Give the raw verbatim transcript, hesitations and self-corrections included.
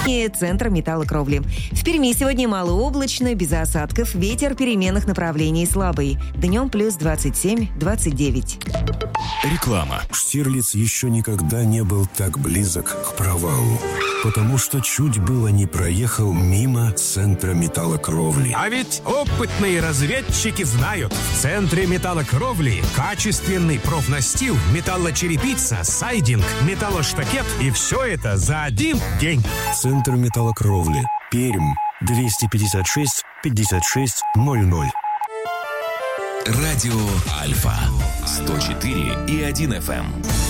синоптики Центра металлокровли. В Перми сегодня малооблачно, без осадков, ветер переменных направлений слабый. Днем плюс двадцать семь - двадцать девять. Реклама. Штирлиц еще никогда не был так близок к провалу, потому что чуть было не проехал мимо Центра металлокровли. А ведь опытные разведчики знают, в Центре металлокровли качественный профнастил, металлочерепица, сайдинг, металлоштакет, и все это за один день. Центр металлокровли. Пермь. двести пятьдесят шесть пятьдесят шесть ноль ноль. Радио Альфа. сто четыре и один эф эм.